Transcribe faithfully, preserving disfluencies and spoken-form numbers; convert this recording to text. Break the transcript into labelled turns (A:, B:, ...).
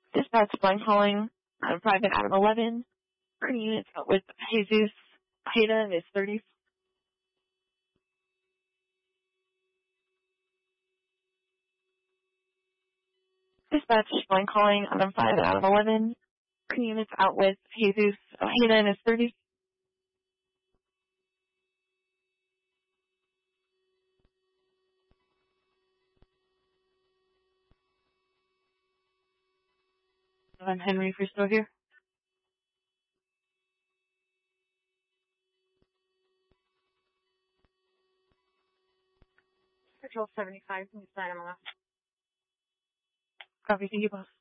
A: Dispatch line calling on Private Adam eleven. Current units out with Jesus Hayda in his thirties. Dispatch line calling on Private Adam eleven. Current units out with Jesus Hayda in his thirties. I'm Henry Fristow here. Patrol seventy-five from the side of my left. Copy, thank you, boss.